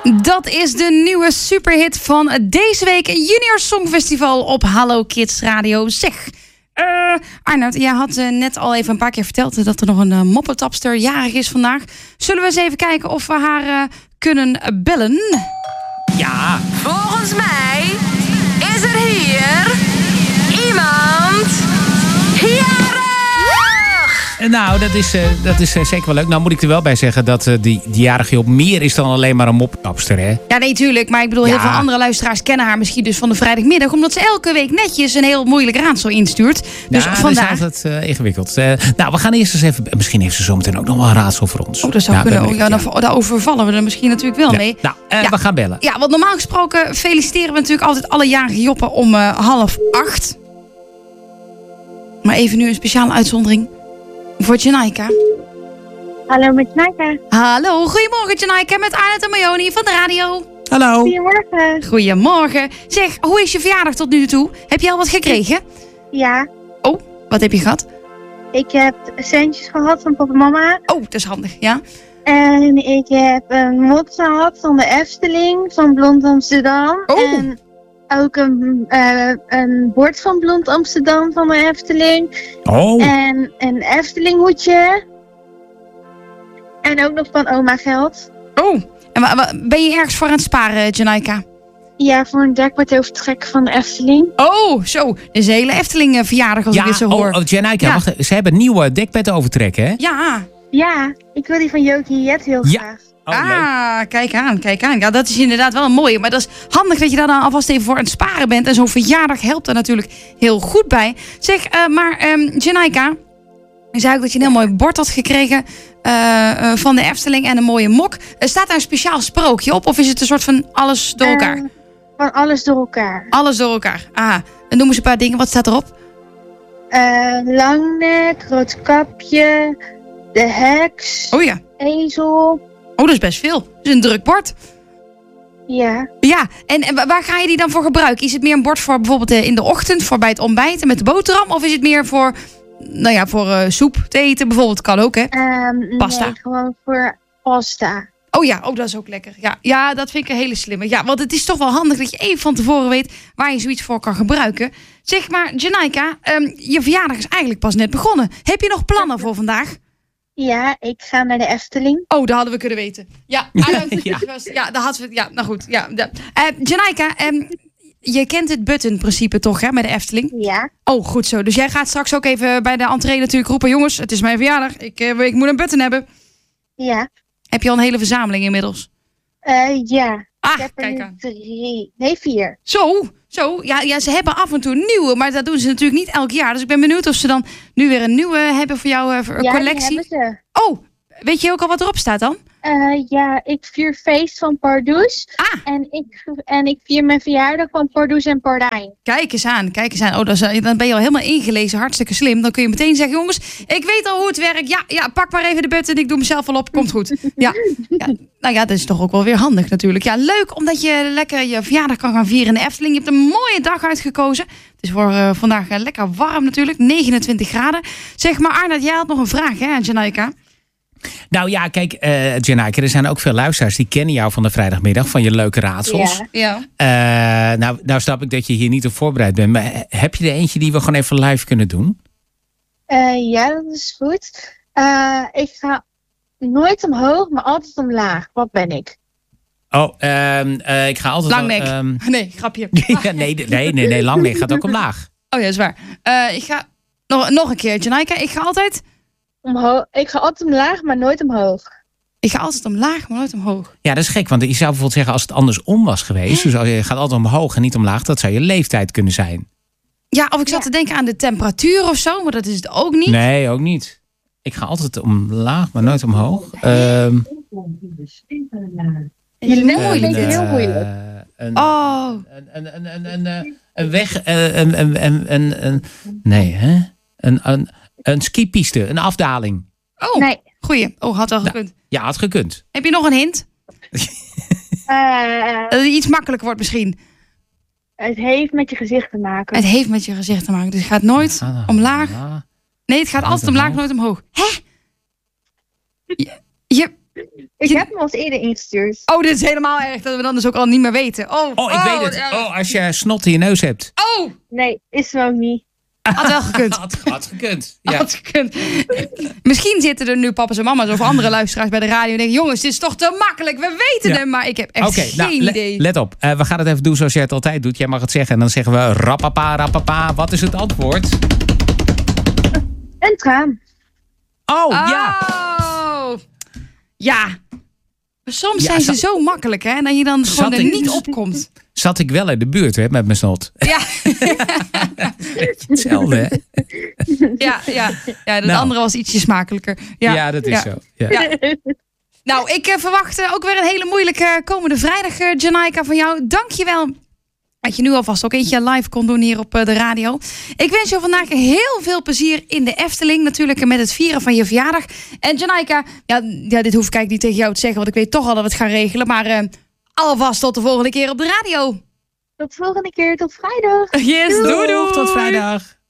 Dat is de nieuwe superhit van deze week. Junior Songfestival op Hallo Kids Radio. Zeg, Arnoud, jij had net al even een paar keer verteld dat er nog een moppetapster jarig is vandaag. Zullen we eens even kijken of we haar kunnen bellen? Ja. Volgens mij is er hier iemand jarig! Nou, dat is zeker wel leuk. Nou moet ik er wel bij zeggen dat die jarige op meer is dan alleen maar een moppetapster, hè? Ja, nee, tuurlijk. Maar ik bedoel, heel veel andere luisteraars kennen haar misschien dus van de vrijdagmiddag. Omdat ze elke week netjes een heel moeilijk raadsel instuurt. Dus vandaag... dat is altijd ingewikkeld. Nou, we gaan eerst eens even... Misschien heeft ze zometeen ook nog wel een raadsel voor ons. Oh, dat zou kunnen. Daar overvallen we er misschien natuurlijk wel mee. Nou, we gaan bellen. Ja, want normaal gesproken feliciteren we natuurlijk altijd alle jarige joppen om 7:30. Maar even nu een speciale uitzondering voor Janaika. Hallo, met Janaika. Hallo, goedemorgen Janaika met Arnoud en Mayoni van de radio. Hallo. Goedemorgen. Goedemorgen. Zeg, hoe is je verjaardag tot nu toe? Heb je al wat gekregen? Ja. Oh, wat heb je gehad? Ik heb centjes gehad van papa en mama. Oh, dat is handig, ja. En ik heb een mot gehad van de Efteling, van Blond Amsterdam. Oh. En ook een bord van Blond Amsterdam van de Efteling. Oh. En een Efteling hoedje. En ook nog van oma geld. Oh, en ben je ergens voor aan het sparen, Janaika? Ja, voor een dekbed over het trekken van de Efteling. Oh, zo. Dit is een hele Efteling verjaardag als ik dit zo hoor. Oh, Janaika, Ja. wacht. Ze hebben een nieuwe dekbed overtrekken, hè? Ja. Ja, ik wil die van Jokie Jet heel graag. Oh, leuk. Kijk aan. Ja, dat is inderdaad wel een mooie. Maar dat is handig dat je daar dan alvast even voor aan het sparen bent. En zo'n verjaardag helpt daar natuurlijk heel goed bij. Zeg, Janaika, je zei ook dat je een heel mooi bord had gekregen van de Efteling en een mooie mok. Staat daar een speciaal sprookje op? Of is het een soort van alles door elkaar? Van alles door elkaar. Alles door elkaar. Aha. En noem eens een paar dingen. Wat staat erop? Lang nek, rood kapje, de heks, Oh ja. ezel. Oh, dat is best veel. Dat is een druk bord. Ja. Ja, en waar ga je die dan voor gebruiken? Is het meer een bord voor bijvoorbeeld in de ochtend, voor bij het ontbijten met de boterham? Of is het meer voor, soep te eten bijvoorbeeld? Kan ook, hè? Pasta. Nee, gewoon voor pasta. Oh ja, dat is ook lekker. Ja, dat vind ik een hele slimme. Ja, want het is toch wel handig dat je even van tevoren weet waar je zoiets voor kan gebruiken. Zeg maar, Janaika, je verjaardag is eigenlijk pas net begonnen. Heb je nog plannen voor vandaag? Ja, ik ga naar de Efteling. Oh, dat hadden we kunnen weten. Ja, dat hadden we. Ja, nou goed. Ja, Janaika, je kent het button-principe toch, hè, met de Efteling? Ja. Oh, goed zo. Dus jij gaat straks ook even bij de entree natuurlijk roepen: jongens, het is mijn verjaardag. Ik moet een button hebben. Ja. Heb je al een hele verzameling inmiddels? Ja. Ah, Ik heb er kijk nu aan. 3. Nee, 4. Zo. Ja, ze hebben af en toe nieuwe, maar dat doen ze natuurlijk niet elk jaar. Dus ik ben benieuwd of ze dan nu weer een nieuwe hebben voor jouw collectie. Ja, die hebben Oh, weet je ook al wat erop staat dan? ze. Ja, ik vier feest van Pardoes. Ah. En ik vier mijn verjaardag van Pardoes en Pardijn. Kijk eens aan. Oh, dan ben je al helemaal ingelezen. Hartstikke slim. Dan kun je meteen zeggen, jongens, ik weet al hoe het werkt. Ja, pak maar even de button. Ik doe mezelf al op. Komt goed. Ja. Nou ja, dat is toch ook wel weer handig natuurlijk. Ja, leuk omdat je lekker je verjaardag kan gaan vieren in de Efteling. Je hebt een mooie dag uitgekozen. Het is voor vandaag lekker warm natuurlijk. 29 graden. Zeg maar, Arnoud, jij had nog een vraag, hè, aan Janaika? Nou ja, kijk, Janaika, er zijn ook veel luisteraars die kennen jou van de vrijdagmiddag, van je leuke raadsels. Ja. Ja. Nou snap ik dat je hier niet op voorbereid bent, maar heb je er eentje die we gewoon even live kunnen doen? Ja, dat is goed. Ik ga nooit omhoog, maar altijd omlaag. Wat ben ik? Oh, ik ga altijd... Langnek. Nee, grapje. Ja, nee, langnek gaat ook omlaag. Oh ja, is waar. Ik ga nog een keer, Janaika. Ik ga altijd omlaag, maar nooit omhoog. Ik ga altijd omlaag, maar nooit omhoog. Ja, dat is gek, want je zou bijvoorbeeld zeggen als het andersom was geweest. Dus als je gaat altijd omhoog en niet omlaag, dat zou je leeftijd kunnen zijn. Ja, of ik zat te denken aan de temperatuur of zo, maar dat is het ook niet. Nee, ook niet. Ik ga altijd omlaag, maar nooit omhoog. Moeilijk, heel moeilijk. Een weg, nee, hè? Een skipiste, een afdaling. Oh, Nee. goeie. Oh, had wel gekund. Ja, had gekund. Heb je nog een hint? Dat het iets makkelijker wordt misschien. Het heeft met je gezicht te maken. Het heeft met je gezicht te maken, dus het gaat nooit omlaag. Nee, het gaat altijd omlaag, nooit omhoog. Hè? Ik heb hem al eens eerder ingestuurd. Oh, dit is helemaal erg dat we dan dus ook al niet meer weten. Oh, ik weet het. Oh, als je snot in je neus hebt. Oh! Nee, is hem ook niet. Had wel gekund. Had gekund. Ja. Had gekund. Misschien zitten er nu papa's en mama's of andere luisteraars bij de radio en denken, jongens, dit is toch te makkelijk. We weten hem, maar ik heb echt geen idee. Let op. We gaan het even doen zoals jij het altijd doet. Jij mag het zeggen en dan zeggen we rapapa, rapapa. Wat is het antwoord? Een traan. Oh, ja. Oh. Ja. Soms zijn ze zo makkelijk, hè? En dat je dan gewoon er niet opkomt. Zat ik wel in de buurt, hè, met mijn snot. Ja. Hetzelfde, hè? Ja, de andere was ietsje smakelijker. Ja, dat is zo. Ja. Nou, ik verwacht ook weer een hele moeilijke komende vrijdag, Janaika, van jou. Dank je wel dat je nu alvast ook eentje live kon doen hier op de radio. Ik wens je vandaag heel veel plezier in de Efteling. Natuurlijk met het vieren van je verjaardag. En Janaika, ja, dit hoef ik eigenlijk niet tegen jou te zeggen, want ik weet toch al dat we het gaan regelen. Maar alvast tot de volgende keer op de radio. Tot de volgende keer, tot vrijdag. Yes, doei. Tot vrijdag.